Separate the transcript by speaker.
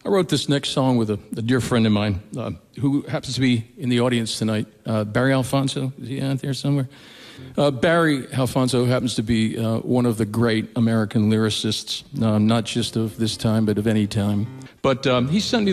Speaker 1: I wrote this next song with a dear friend of mine who happens to be in the audience tonight, Barry Alfonso. Is he out there somewhere? Barry Alfonso happens to be one of the great American lyricists, not just of this time, but of any time. But he sent me